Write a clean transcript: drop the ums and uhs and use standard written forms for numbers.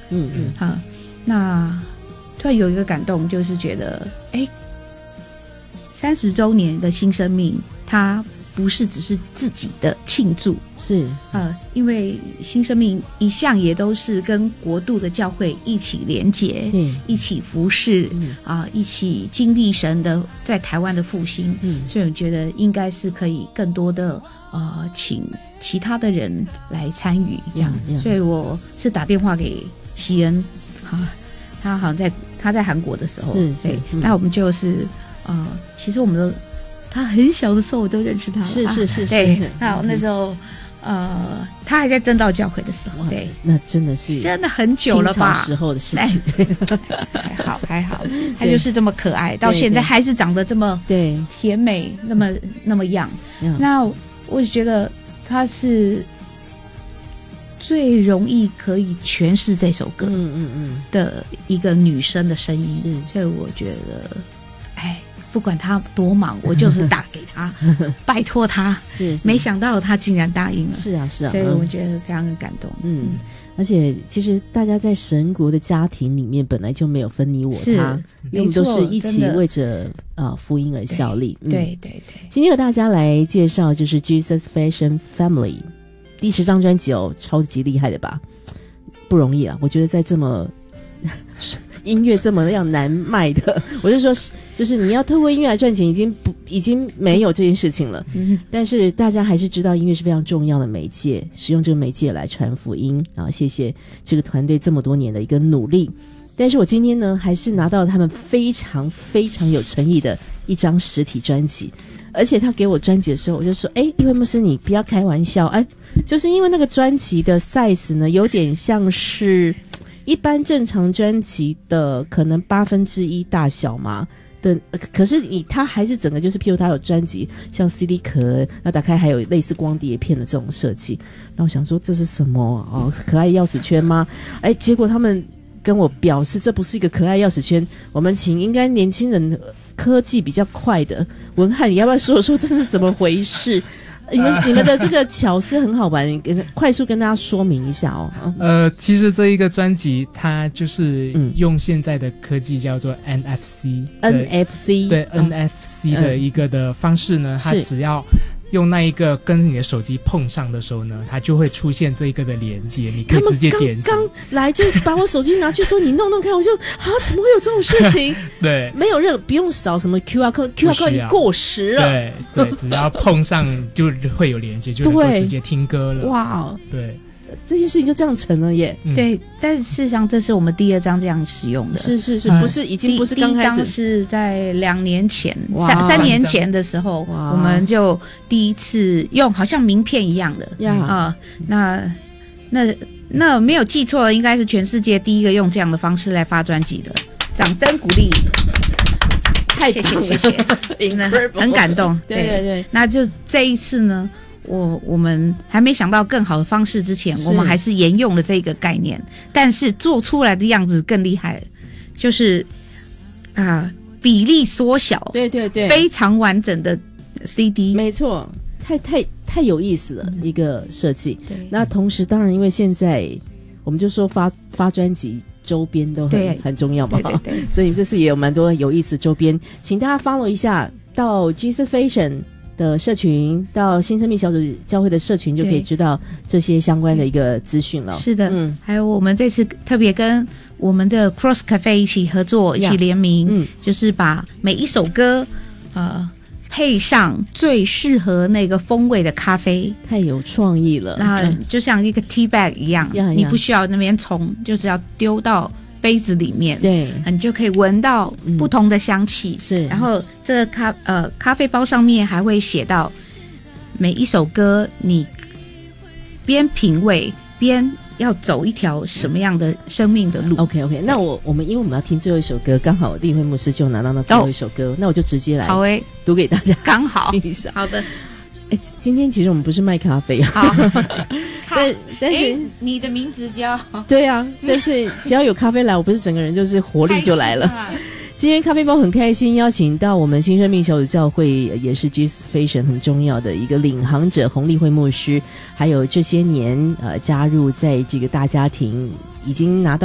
那突然有一个感动，就是觉得30周年的新生命，它不是只是自己的庆祝， 是因为新生命一向也都是跟国度的教会一起连结，一起服侍，一起经历神的在台湾的复兴，所以我觉得应该是可以更多的请其他的人来参与这样，所以我是打电话给西恩，他好像他在韩国的时候，对，那我们就是其实我们都。他很小的时候我都认识他了， 是， 对，那时候他还在正道教会的时候，对， 那真的是真的很久了吧， 清朝时候的事情， 还好，他就是这么可爱，到现在还是长得这么甜美，那么样。那我觉得他是最容易可以诠释这首歌的一个女生的声音，所以我觉得不管他多忙，我就是打给他，拜托他。是，没想到他竟然答应了。是啊，所以我觉得非常感动。 而且其实大家在神国的家庭里面本来就没有分你我他，因为我们都是一起为着福音而效力。 对。 今天和大家来介绍就是 Jesus Fashion Family 第10张专辑超级厉害的吧？不容易啊！我觉得在这么音乐这么样难卖的，我就说，就是你要透过音乐来赚钱，已经没有这件事情了。但是大家还是知道音乐是非常重要的媒介，使用这个媒介来传福音啊！谢谢这个团队这么多年的一个努力。但是我今天呢，还是拿到他们非常非常有诚意的一张实体专辑，而且他给我专辑的时候，我就说：“一位牧师，你不要开玩笑，就是因为那个专辑的 size 呢，有点像是。”一般正常专辑的可能1/8大小嘛的，可是它还是整个就是，譬如它有专辑像 CD 壳，那打开还有类似光碟片的这种设计，然后想说这是什么可爱钥匙圈吗？结果他们跟我表示这不是一个可爱钥匙圈，我们请应该年轻人科技比较快的文翰，你要不要说说这是怎么回事？你们的这个巧思很好玩，你快速跟大家说明一下其实这一个专辑它就是用现在的科技叫做 NFC， 对 NFC 的一个的方式呢，它只要用那一个跟你的手机碰上的时候呢，它就会出现这一个的连接，你可以直接点击。 刚来就把我手机拿去说你弄弄看，我就怎么会有这种事情？ 对， 没有不用扫什么 QR code 已经过时了。 对，只要碰上就会有连接，就能够直接听歌了。 哇， 对。 这件事情就这样成了耶。 对，但是事实上这是我们第2张这样使用的。 是，不是已经不是刚开始。 第1张是在2年前3年前的时候，我们就第一次用好像名片一样的那没有记错，应该是全世界第一个用这样的方式来发专辑的。掌声鼓励。太谢谢，很感动。对，那就这一次呢。我们还没想到更好的方式之前，我们还是沿用了这个概念，但是做出来的样子更厉害了，就是比例缩小，对，非常完整的 CD， 没错，太有意思了一个设计。那同时当然因为现在我们就说发专辑周边都很重要嘛，对，所以这次也有蛮多有意思周边，请大家 follow 一下到 Jesus Fashion的社群，到新生命小组教会的社群，就可以知道这些相关的一个资讯了。是的， 还有我们这次特别跟我们的 Cross Cafe 一起合作，一起联名，就是把每一首歌配上最适合那个风味的咖啡， 太有创意了。 那就像一个 tea bag 一样，你不需要那边冲，就只要丢到杯子里面，对，你就可以闻到不同的香气。是，然后这个咖啡包上面还会写到每一首歌，你边品味边要走一条什么样的生命的路。 OK， 那我们因为我们要听最后一首歌，刚好立慧牧师就拿到那最后一首歌，那我就直接来读给大家， 刚好听一下。 好的。 今天其实我们不是卖咖啡啊，但是你的名字叫对啊，但是只要有咖啡来，我不是整个人就是活力就来了。今天咖啡包很开心，邀请到我们新生命小组教会也是 Jesus Fashion 很重要的一个领航者洪立慧牧师，还有这些年加入在这个大家庭已经拿到